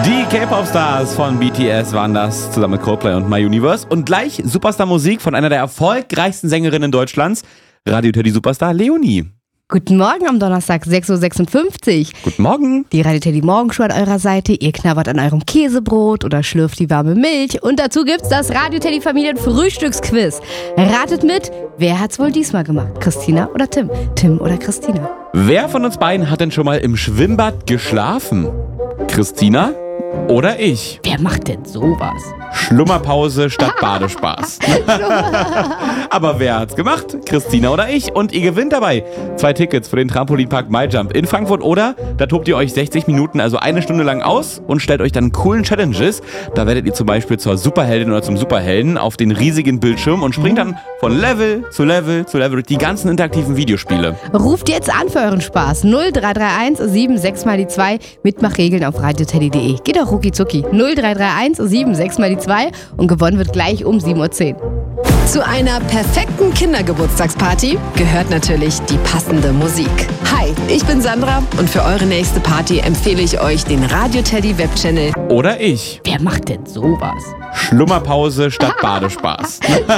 Die K-Pop-Stars von BTS waren das, zusammen mit Coldplay und My Universe. Und gleich Superstar-Musik von einer der erfolgreichsten Sängerinnen Deutschlands, Radio Teddy Superstar Leonie. Guten Morgen am Donnerstag, 6.56 Uhr. Guten Morgen. Die Radio Teddy Morgenshow an eurer Seite. Ihr knabbert an eurem Käsebrot oder schlürft die warme Milch. Und dazu gibt's das Radio Teddy Familien-Frühstücksquiz. Ratet mit, wer hat's wohl diesmal gemacht? Christina oder Tim? Tim oder Christina? Wer von uns beiden hat denn schon mal im Schwimmbad geschlafen? Christina oder ich? Wer macht denn sowas? Schlummerpause statt Badespaß. Aber wer hat's gemacht? Christina oder ich? Und ihr gewinnt dabei 2 Tickets für den Trampolinpark MyJump in Frankfurt. Oder da tobt ihr euch 60 Minuten, also eine Stunde lang aus und stellt euch dann coolen Challenges. Da werdet ihr zum Beispiel zur Superheldin oder zum Superhelden auf den riesigen Bildschirm und springt dann von Level zu Level zu Level durch die ganzen interaktiven Videospiele. Ruft jetzt an für euren Spaß. 0331 76 mal die 2. Mitmachregeln auf radioteddy.de. Geht auch rucki zucki. 0331 76 mal die 2 und gewonnen wird gleich um 7.10 Uhr. Zu einer perfekten Kindergeburtstagsparty gehört natürlich die passende Musik. Hi, ich bin Sandra und für eure nächste Party empfehle ich euch den Radio Teddy Webchannel. Oder ich. Wer macht denn sowas? Schlummerpause statt Badespaß.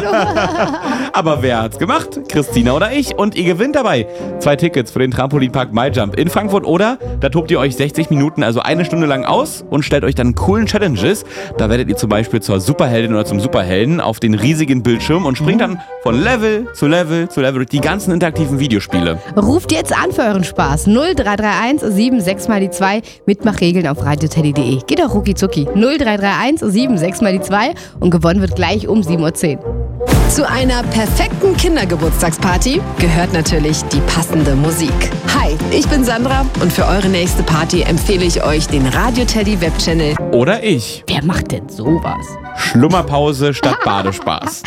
Aber wer hat's gemacht? Christina oder ich? Und ihr gewinnt dabei 2 Tickets für den Trampolinpark MyJump in Frankfurt. Oder da tobt ihr euch 60 Minuten, also eine Stunde lang aus und stellt euch dann coolen Challenges. Da werdet ihr zum Beispiel zur Superheldin oder zum Superhelden auf den riesigen Bildschirm und springt dann von Level zu Level zu Level durch die ganzen interaktiven Videospiele. Ruft jetzt an für euren Spaß. 0331 76 mal die 2. Mitmachregeln auf radioteddy.de. Geht auch rucki zucki. 0331 76 mal die 2 und gewonnen wird gleich um 7.10 Uhr. Zu einer perfekten Kindergeburtstagsparty gehört natürlich die passende Musik. Hi, ich bin Sandra und für eure nächste Party empfehle ich euch den Radio Teddy Webchannel. Oder ich. Wer macht denn sowas? Schlummerpause statt Badespaß.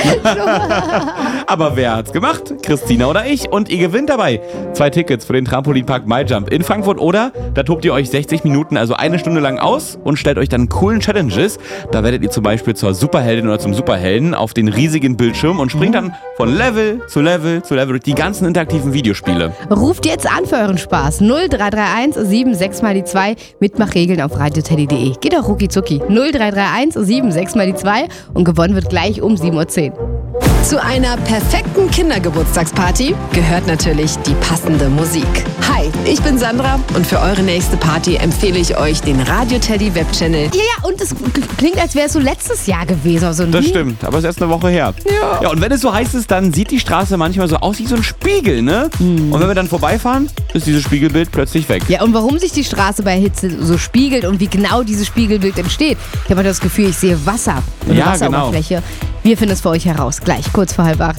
Aber wer hat's gemacht? Christina oder ich? Und ihr gewinnt dabei 2 Tickets für den Trampolinpark MyJump in Frankfurt. Oder da tobt ihr euch 60 Minuten, also eine Stunde lang aus und stellt euch dann coolen Challenges. Da werdet ihr zum Beispiel zur Superheldin oder zum Superhelden auf den riesigen Bildschirm und springt dann von Level zu Level zu Level durch die ganzen interaktiven Videospiele. Ruft jetzt an für euren Spaß. 0331 76 mal die 2. Mitmachregeln auf radioteddy.de. Geht auch rucki zucki. 0331 76 mal die 2 und gewonnen wird gleich um 7.10 Uhr. Zu einer perfekten Kindergeburtstagsparty gehört natürlich die passende Musik. Hi, ich bin Sandra und für eure nächste Party empfehle ich euch den Radio Teddy Webchannel. Ja, und es klingt, als wäre es so letztes Jahr gewesen. Also Das stimmt, aber es ist erst eine Woche her. Ja, und wenn es so heiß ist, dann sieht die Straße manchmal so aus wie so ein Spiegel, ne? Und wenn wir dann vorbeifahren, ist dieses Spiegelbild plötzlich weg. Ja, und warum sich die Straße bei Hitze so spiegelt und wie genau dieses Spiegelbild entsteht. Ich habe das Gefühl, ich sehe Wasser. Eine Wasseroberfläche. Genau. Wir finden es für euch heraus. Gleich, kurz vor 7:30.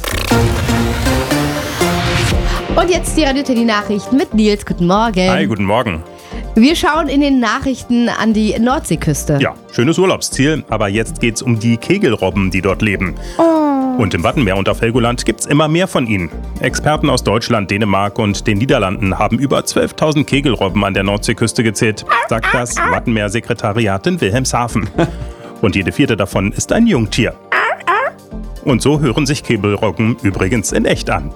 Und jetzt die Radio Teddy Nachrichten mit Nils. Guten Morgen. Hi, guten Morgen. Wir schauen in den Nachrichten an die Nordseeküste. Ja, schönes Urlaubsziel, aber jetzt geht's um die Kegelrobben, die dort leben. Und im Wattenmeer und auf Helgoland gibt's immer mehr von ihnen. Experten aus Deutschland, Dänemark und den Niederlanden haben über 12.000 Kegelrobben an der Nordseeküste gezählt, sagt das Wattenmeer-Sekretariat in Wilhelmshaven. Und jede 4. davon ist ein Jungtier. Und so hören sich Kegelrobben übrigens in echt an.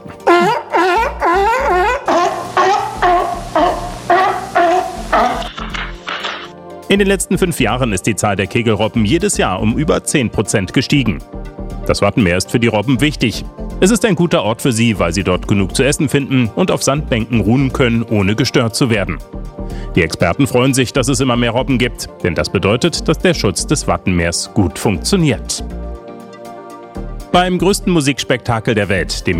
In den letzten 5 Jahren ist die Zahl der Kegelrobben jedes Jahr um über 10% gestiegen. Das Wattenmeer ist für die Robben wichtig. Es ist ein guter Ort für sie, weil sie dort genug zu essen finden und auf Sandbänken ruhen können, ohne gestört zu werden. Die Experten freuen sich, dass es immer mehr Robben gibt, denn das bedeutet, dass der Schutz des Wattenmeers gut funktioniert. Beim größten Musikspektakel der Welt, dem